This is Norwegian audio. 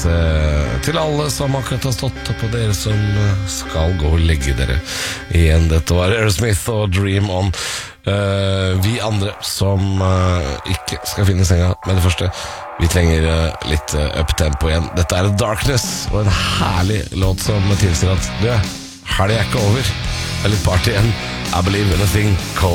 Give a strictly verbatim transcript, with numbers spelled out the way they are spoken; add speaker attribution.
Speaker 1: Til alle som akkurat har stått opp, og dere som skal gå og legge dere igjen. Dette var Aerosmith og Dream On. uh, Vi andre som uh, ikke skal finne senga med det første, vi trenger uh, litt uh, up-tempo igjen. Dette er Darkness, og en herlig låt som tilsier at du, helgen er ikke over. Det er litt party igjen. I believe in a thing called